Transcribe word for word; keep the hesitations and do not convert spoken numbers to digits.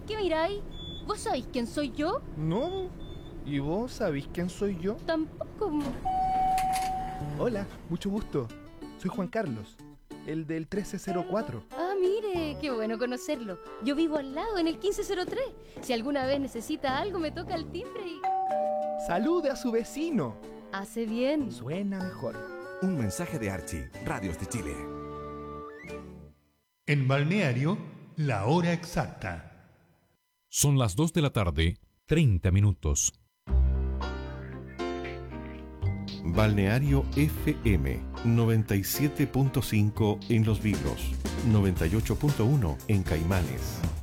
qué miráis? ¿Vos sabéis quién soy yo? No. ¿Y vos sabéis quién soy yo? Tampoco. Hola, mucho gusto. Soy Juan Carlos, el del trece cero cuatro. Ah, mire, qué bueno conocerlo. Yo vivo al lado, en el quince cero tres. Si alguna vez necesita algo, me toca el timbre y... ¡Salude a su vecino! Hace bien. Suena mejor. Un mensaje de Archie, Radios de Chile. En Balneario, la hora exacta. Son las dos de la tarde, treinta minutos. Balneario F M noventa y siete punto cinco en Los Vilos, noventa y ocho punto uno en Caimanes.